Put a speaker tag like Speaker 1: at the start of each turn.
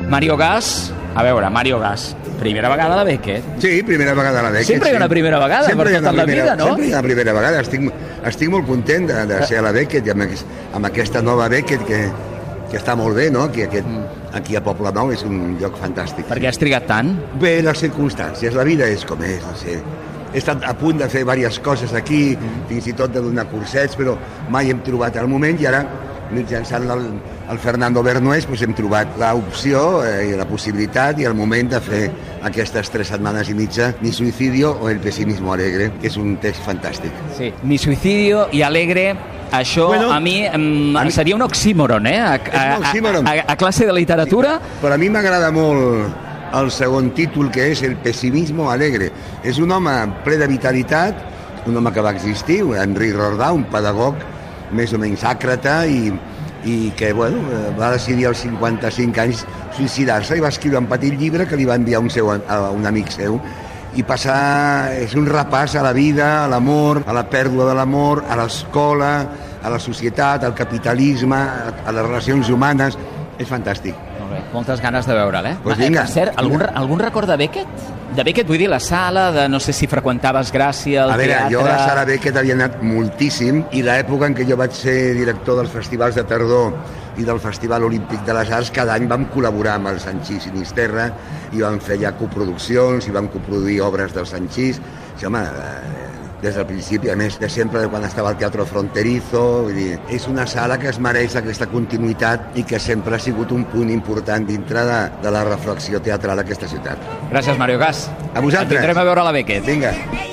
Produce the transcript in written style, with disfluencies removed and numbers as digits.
Speaker 1: Mario Gas, a veure, Mario Gas, primera vegada a la Beckett.
Speaker 2: Sí, primera vegada a la Beckett.
Speaker 1: Sempre hi ha una primera vegada, per tota la vida, no?
Speaker 2: Sempre hi ha una primera vegada. Estic molt content de ser a la Beckett i amb aquesta nova Beckett que està molt bé, no? Aquí a Poblenou és un lloc fantàstic.
Speaker 1: Per què has trigat tant?
Speaker 2: Bé, les circumstàncies, la vida és com és, no sé. He estat a punt de fer diverses coses aquí, fins i tot de donar cursets, però mai hem trobat el moment i ara, mitjançant el Fernando Bernués, doncs hem trobat l'opció i la possibilitat i el moment de fer aquestes 3 setmanes i mitja Mi suicidio o el pesimismo alegre, que és un text fantàstic.
Speaker 1: Sí, Mi suicidio i alegre, això bueno, a mi seria un oxímoron, a classe de literatura.
Speaker 2: Però a mi m'agrada molt el segon títol, que és El pesimismo alegre. És un home ple de vitalitat, un home que va existir, Henri Rodà, un pedagog més o menys àcrata i que va decidir als 55 anys suïcidar-se i va escriure un petit llibre que li va enviar a un amic seu i és un repàs a la vida, a l'amor, a la pèrdua de l'amor, a l'escola, a la societat, al capitalisme, a les relacions humanes. És fantàstic.
Speaker 1: Molt bé, moltes ganes de veure'l,
Speaker 2: Pues vinga,
Speaker 1: per cert, algun record de Beckett? De Beckett vull dir la sala, no sé si freqüentaves Gràcia, el teatre...
Speaker 2: A veure, jo a la sala Beckett havia anat moltíssim i l'època en què jo vaig ser director dels festivals de tardor i del Festival Olímpic de les Arts, cada any vam col·laborar amb el Sanchís Sinisterra i vam fer ja coproduccions i vam coproduir obres del Sanchís. Sí, home, des del principi, a més de sempre, quan estava al Teatro Fronterizo, vull dir, és una sala que es mereix aquesta continuïtat i que sempre ha sigut un punt important dintre de la reflexió teatral d'aquesta ciutat.
Speaker 1: Gràcies, Mario Gas.
Speaker 2: A vosaltres.
Speaker 1: Ens vindrem a veure la Beckett.
Speaker 2: Vinga.